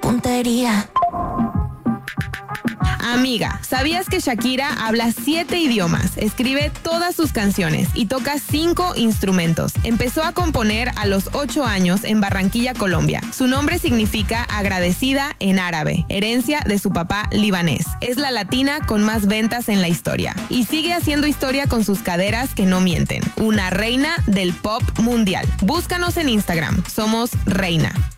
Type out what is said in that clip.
puntería. Amiga, ¿sabías que Shakira habla 7 idiomas, escribe todas sus canciones y toca 5 instrumentos? Empezó a componer a los 8 años en Barranquilla, Colombia. Su nombre significa agradecida en árabe, herencia de su papá libanés. Es la latina con más ventas en la historia y sigue haciendo historia con sus caderas que no mienten. Una reina del pop mundial. Búscanos en Instagram, somos Reina.